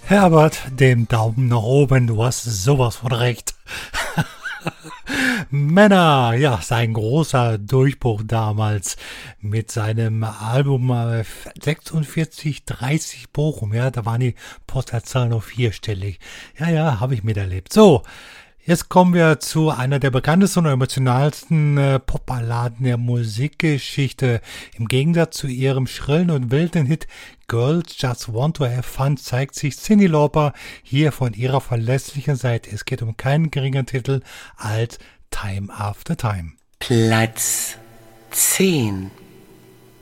Herbert, dem Daumen nach oben, du hast sowas von recht. Männer, ja, sein großer Durchbruch damals mit seinem Album 4630 Bochum, ja, da waren die Postleitzahlen noch vierstellig. Ja, ja, habe ich miterlebt. So, jetzt kommen wir zu einer der bekanntesten und emotionalsten Popballaden der Musikgeschichte. Im Gegensatz zu ihrem schrillen und wilden Hit Girls Just Want to Have Fun zeigt sich Cyndi Lauper hier von ihrer verlässlichen Seite. Es geht um keinen geringeren Titel als Time After Time. Platz 10.